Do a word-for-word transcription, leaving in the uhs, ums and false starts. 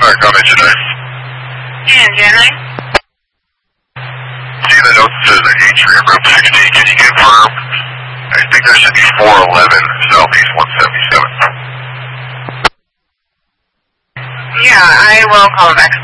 Alright, come in today. And Jenny? See the note that says that Atrium Room sixteen, can you confirm? I think that should be four eleven Southeast one seventy-seven. Yeah, I will call back.